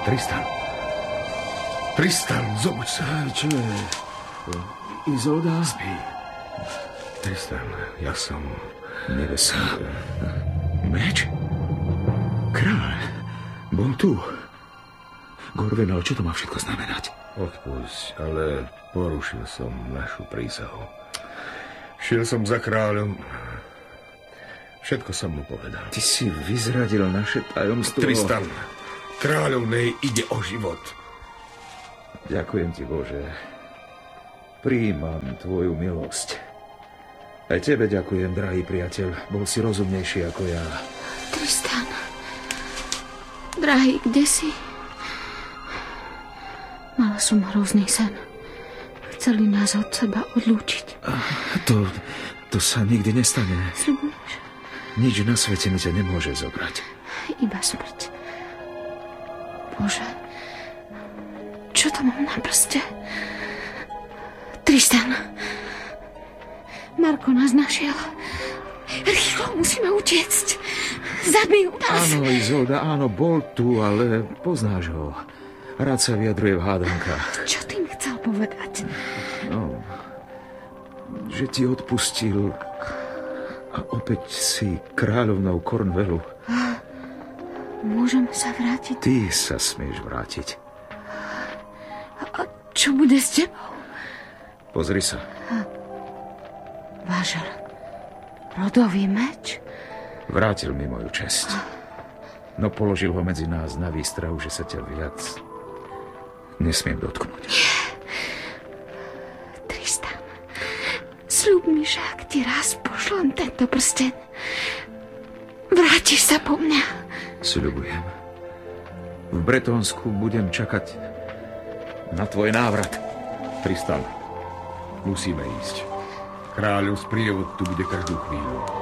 Tristan! Tristan, zobuď sa. Čo je? Izolda? Spí. Tristan, ja som nebesný. Meč? Kráľ. Bol tu. Gorvenal, čo to má všetko znamenať? Odpusť, ale porušil som našu prísahu. Šiel som za kráľom. Všetko som mu povedal. Ty si vyzradil naše tajomstvo. Tristan, kráľovnej ide o život. Ďakujem ti, Bože. Prijímam tvoju milosť. Aj tebe ďakujem, drahý priateľ. Bol si rozumnejší ako ja. Tristan, drahý, kde si? Mala som hrozný sen. Chceli nás od seba odlúčiť. To sa nikdy nestane. Sľubuješ? Nič na svete mi ťa nemôže zobrať. Iba smrť. Bože, čo to mám na prste? Tristan, Marko nás našiel. Rýchlo, musíme utiecť. Zabijú nás. Áno, Izolda, áno, bol tu, ale poznáš ho. Rád sa vyjadruje v hádankách. Čo tým chcel povedať? No, že ti odpustil a opäť si kráľovnou Cornwallu. Môžeme sa vrátiť? Ty sa smieš vrátiť. A čo bude s tebou? Pozri sa. Vážel, rodový meč? Vrátil mi moju česť. No položil ho medzi nás na výstrahu, že sa ťa viac nesmiem dotknúť. Tristan, sľub mi, že ak ti raz pošlem tento prsteň, vrátiš sa po mňa. Sľubujem. V Bretónsku budem čakať na tvoj návrat. Tristan, musíme ísť. Kráľov sprievod tu bude každú chvíľu.